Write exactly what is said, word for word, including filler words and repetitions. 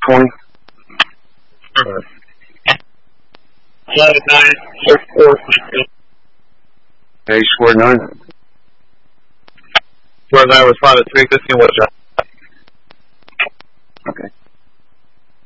twenty. Eleven nine four four. Hey, square nine. Square nine responded three fifteen. What's your? Okay.